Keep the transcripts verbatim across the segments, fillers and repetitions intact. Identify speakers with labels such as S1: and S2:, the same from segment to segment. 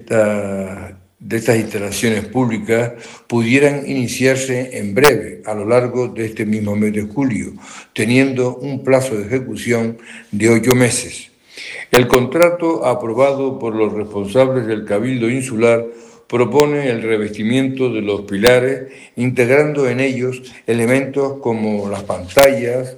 S1: esta, de estas instalaciones públicas pudieran iniciarse en breve, a lo largo de este mismo mes de julio, teniendo un plazo de ejecución de ocho meses. El contrato aprobado por los responsables del Cabildo Insular propone el revestimiento de los pilares, integrando en ellos elementos como las pantallas,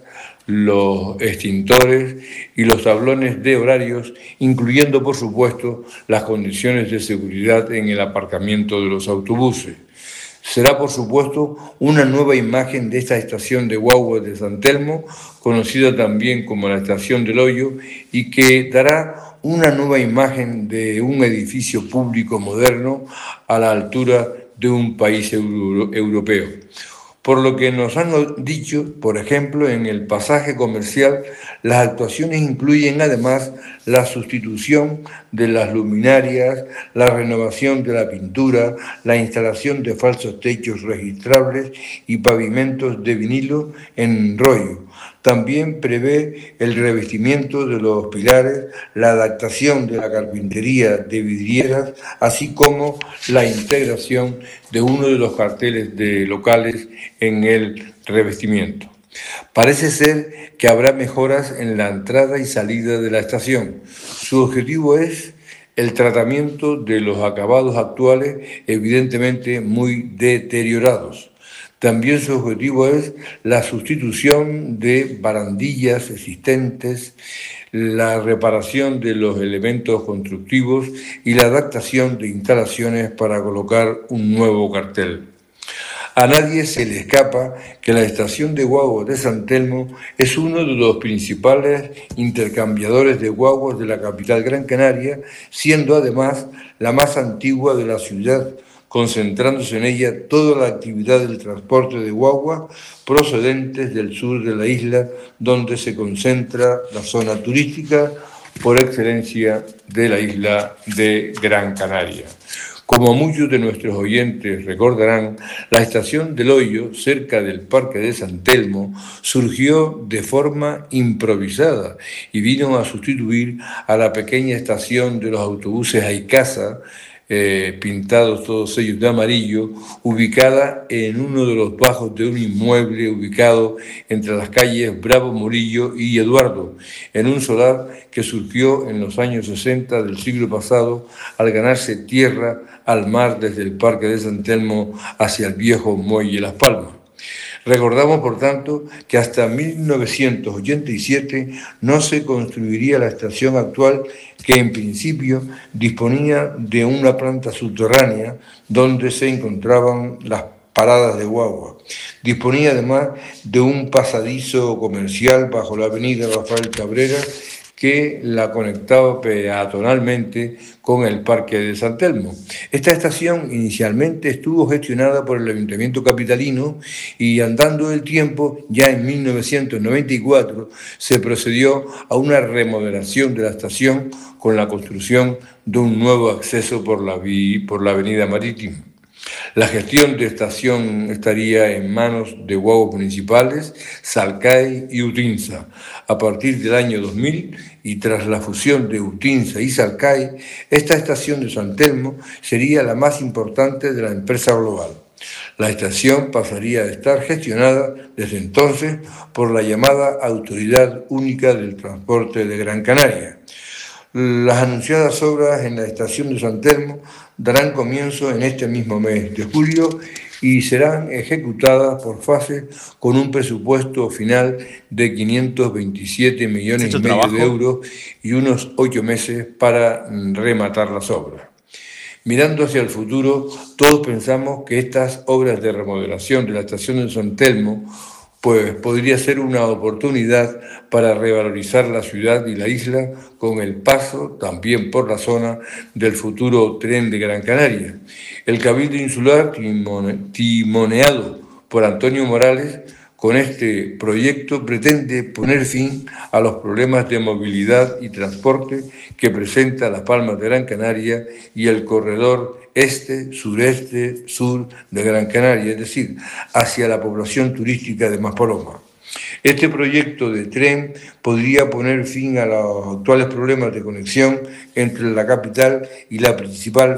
S1: los extintores y los tablones de horarios, incluyendo, por supuesto, las condiciones de seguridad en el aparcamiento de los autobuses. Será, por supuesto, una nueva imagen de esta estación de guagua de San Telmo, conocida también como la Estación del Hoyo, y que dará una nueva imagen de un edificio público moderno a la altura de un país euro- europeo. Por lo que nos han dicho, por ejemplo, en el pasaje comercial, las actuaciones incluyen además la sustitución de las luminarias, la renovación de la pintura, la instalación de falsos techos registrables y pavimentos de vinilo en rollo. También prevé el revestimiento de los pilares, la adaptación de la carpintería de vidrieras, así como la integración de uno de los carteles de locales en el revestimiento. Parece ser que habrá mejoras en la entrada y salida de la estación. Su objetivo es el tratamiento de los acabados actuales, evidentemente muy deteriorados. También su objetivo es la sustitución de barandillas existentes, la reparación de los elementos constructivos y la adaptación de instalaciones para colocar un nuevo cartel. A nadie se le escapa que la estación de guaguas de San Telmo es uno de los principales intercambiadores de guaguas de la capital Gran Canaria, siendo además la más antigua de la ciudad, concentrándose en ella toda la actividad del transporte de guaguas procedentes del sur de la isla, donde se concentra la zona turística por excelencia de la isla de Gran Canaria. Como muchos de nuestros oyentes recordarán, la estación del Hoyo, cerca del Parque de San Telmo, surgió de forma improvisada y vino a sustituir a la pequeña estación de los autobuses Aicasa, eh, pintados todos ellos de amarillo, ubicada en uno de los bajos de un inmueble ubicado entre las calles Bravo Murillo y Eduardo, en un solar que surgió en los años sesenta del siglo pasado al ganarse tierra al mar desde el Parque de San Telmo hacia el viejo Muelle Las Palmas. Recordamos, por tanto, que hasta mil novecientos ochenta y siete no se construiría la estación actual, que en principio disponía de una planta subterránea donde se encontraban las paradas de guagua. Disponía además de un pasadizo comercial bajo la avenida Rafael Cabrera que la conectaba peatonalmente con el Parque de San Telmo. Esta estación inicialmente estuvo gestionada por el Ayuntamiento capitalino y, andando el tiempo, ya en mil novecientos noventa y cuatro se procedió a una remodelación de la estación con la construcción de un nuevo acceso por la, vi, por la avenida Marítima. La gestión de estación estaría en manos de guaguas municipales, Salcay y Utinsa. A partir del año dos mil y tras la fusión de Utinsa y Salcay, esta estación de San Telmo sería la más importante de la empresa global. La estación pasaría a estar gestionada desde entonces por la llamada Autoridad Única del Transporte de Gran Canaria. Las anunciadas obras en la estación de San Telmo darán comienzo en este mismo mes de julio y serán ejecutadas por fases con un presupuesto final de quinientos veintisiete millones y medio de euros y unos ocho meses para rematar las obras. Mirando hacia el futuro, todos pensamos que estas obras de remodelación de la estación de San Telmo pues podría ser una oportunidad para revalorizar la ciudad y la isla con el paso, también por la zona, del futuro tren de Gran Canaria. El Cabildo Insular, timoneado por Antonio Morales, con este proyecto pretende poner fin a los problemas de movilidad y transporte que presenta Las Palmas de Gran Canaria y el corredor este, sureste, sur de Gran Canaria, es decir, hacia la población turística de Maspalomas. Este proyecto de tren podría poner fin a los actuales problemas de conexión entre la capital y la principal